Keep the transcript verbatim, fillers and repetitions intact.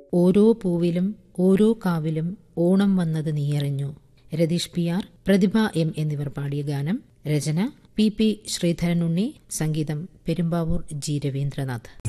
ഓരോ പൂവിലും ഓരോ കാവിലും ഓണം വന്നത് നീയറിഞ്ഞു. രതീഷ് പി ആർ, പ്രതിഭ എം എന്നിവർ പാടിയ ഗാനം. രചന പി പി ശ്രീധരനുണ്ണി. സംഗീതം പെരുമ്പാവൂർ ജി രവീന്ദ്രനാഥ്.